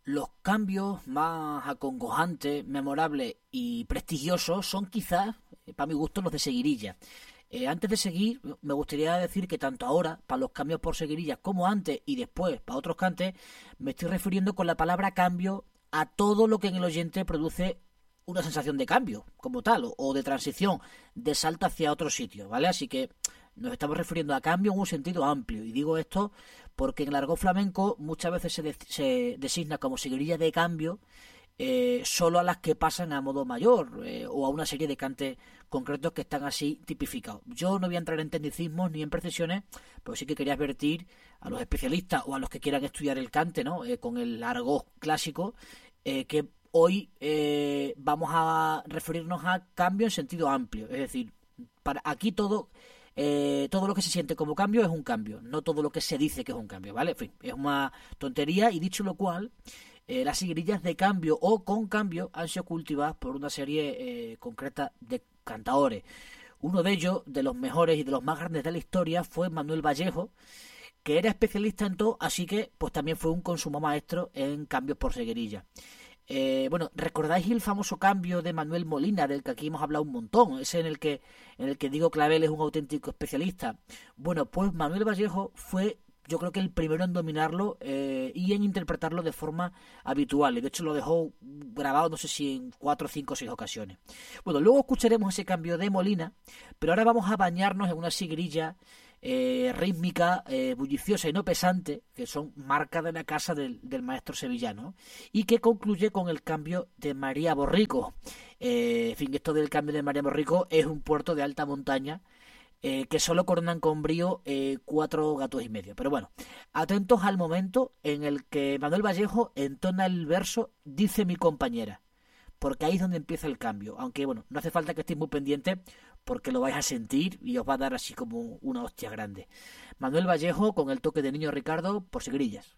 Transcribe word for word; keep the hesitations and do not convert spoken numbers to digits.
Los cambios más acongojantes, memorables y prestigiosos son quizás, eh, para mi gusto, los de seguirilla. Eh, antes de seguir, me gustaría decir que tanto ahora, para los cambios por seguirillas, como antes y después, para otros cantes, me estoy refiriendo con la palabra cambio a todo lo que en el oyente produce una sensación de cambio, como tal, o, o de transición, de salto hacia otro sitio, ¿vale? Así que nos estamos refiriendo a cambio en un sentido amplio, y digo esto porque en el argot flamenco muchas veces se, de, se designa como seguirilla de cambio eh, solo a las que pasan a modo mayor eh, o a una serie de cantes concretos que están así tipificados. Yo no voy a entrar en tecnicismos ni en precisiones, pero sí que quería advertir a los especialistas o a los que quieran estudiar el cante, ¿no? Eh, con el argot clásico, eh, que hoy eh, vamos a referirnos a cambio en sentido amplio, es decir, para aquí todo eh, todo lo que se siente como cambio es un cambio, no todo lo que se dice que es un cambio, ¿vale? En fin, es una tontería, y dicho lo cual, eh, las seguirillas de cambio o con cambio han sido cultivadas por una serie eh, concreta de cantaores. Uno de ellos, de los mejores y de los más grandes de la historia, fue Manuel Vallejo, que era especialista en todo, así que pues también fue un consumo maestro en cambios por seguirilla. Eh, bueno, ¿recordáis el famoso cambio de Manuel Molina, del que aquí hemos hablado un montón? Ese en el que en el que Diego Clavel es un auténtico especialista. Bueno, pues Manuel Vallejo fue, yo creo que el primero en dominarlo eh, y en interpretarlo de forma habitual. Y de hecho lo dejó grabado, no sé si en cuatro, cinco o seis ocasiones. Bueno, luego escucharemos ese cambio de Molina, pero ahora vamos a bañarnos en una sigrilla Eh, rítmica, eh, bulliciosa y no pesante, que son marcas de la casa del, del maestro sevillano, y que concluye con el cambio de María Borrico. Eh, en fin, esto del cambio de María Borrico es un puerto de alta montaña eh, que solo coronan con brío eh, cuatro gatos y medio. Pero bueno, atentos al momento en el que Manuel Vallejo entona el verso "Dice mi compañera", porque ahí es donde empieza el cambio. Aunque bueno, no hace falta que estéis muy pendientes, porque lo vais a sentir y os va a dar así como una hostia grande. Manuel Vallejo con el toque de Niño Ricardo por Sigrillas.